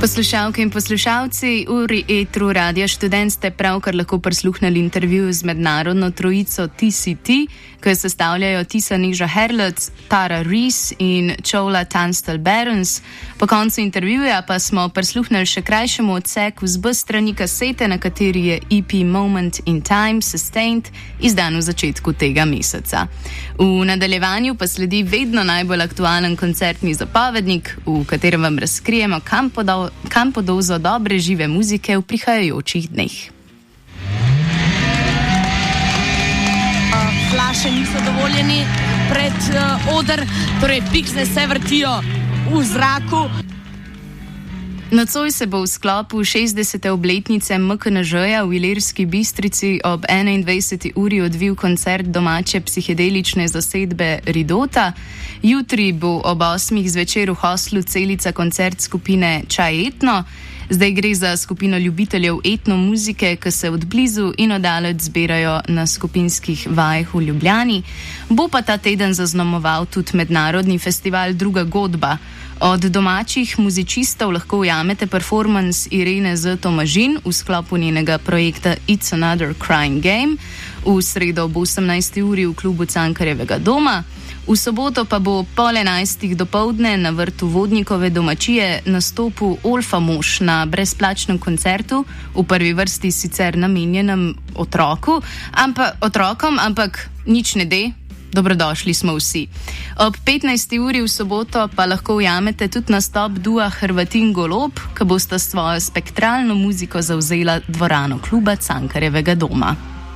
Poslušalke in poslušalci, v etru Radia Študent ste pravkar lahko prisluhnili intervju z mednarodno trojico TCT, ki jo sestavljajo Tisa Neža Herlec, Tara Rees in Chola Tunstall-Barons. Po koncu intervjuja pa smo prisluhnili še krajšemu odseku z B strani kasete, na kateri je EP Moment in Time Sustained, izdan v začetku tega meseca. V nadaljevanju pa sledi vedno najbolj aktualen koncertni zapovednik, v katerem vam razkrijemo, kam po dozo dobre žive muzike v prihajajočih dneh. Flaše niso dovoljeni pred oder, torej piksne se vrtijo v zraku. Nocoj se bo v sklopu 60. obletnice MKNŽ-ja v Ilirski Bistrici ob 21. uri odvil koncert domače psihedelične zasedbe Ridota. Jutri bo ob 8. zvečer v hostlu Celica koncert skupine Čaj Etno. Zdaj gre za skupino ljubiteljev etno muzike, ki se od blizu in oddaleč zbirajo na skupinskih vajah v Ljubljani. Bo pa ta teden zaznamoval tudi mednarodni festival Druga godba. Od domačih muzicistov lahko ujamete performance Irene Z. Tomažin v sklopu njenega projekta It's Another Crying Game, v sredo ob 18. uri v klubu Cankarjevega doma. V soboto pa bo pol 11. dopoldne na vrtu Vodnikove domačije nastopil Olfa Mož na brezplačnem koncertu, v prvi vrsti sicer namenjenem otrokom, ampak nič ne de. Dobrodošli smo vsi. Ob 15. uri v soboto pa lahko ujamete tudi nastop dua Hrvatin Golob, ki bosta svojo spektralno muziko zavzela dvorano kluba Cankarjevega doma.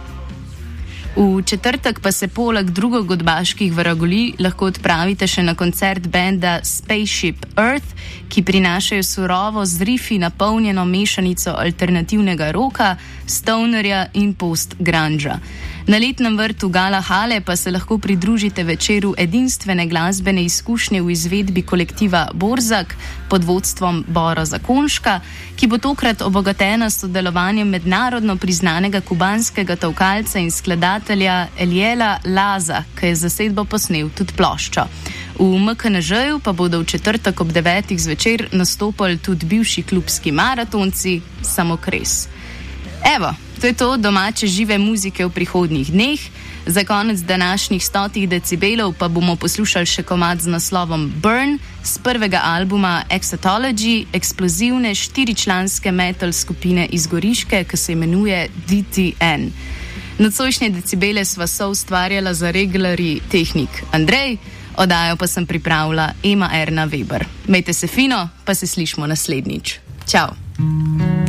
V četrtek pa se poleg drugogodbaških vragolij lahko odpravite še na koncert benda Spaceship Earth, ki prinašajo surovo z rifi napolnjeno mešanico alternativnega roka, stonerja in post-grunga. Na letnem vrtu Gala Hale pa se lahko pridružite večeru edinstvene glasbene izkušnje v izvedbi kolektiva Borzak pod vodstvom Bora Zakonška, ki bo tokrat obogatena s sodelovanjem mednarodno priznanega kubanskega tolkalca in skladatelja Eliela Laza, ki je zasedbo posnel tudi ploščo. V MKNŽ-ju pa bodo v četrtek ob 9. zvečer nastopali tudi bivši klubski maratonci Samokres. Evo, to je to domače žive muzike v prihodnjih dneh. Za konec današnjih 100 decibelov pa bomo poslušali še komad z naslovom Burn z prvega albuma Exotology, eksplozivne 4-članske metal skupine iz Goriške, ki se imenuje DTN. Nocojšnje decibele sva soustvarjala za regularni tehnik Andrej, oddajo pa sem pripravila Ema Erna Weber. Mejte se fino, pa se slišmo naslednjič. Čau!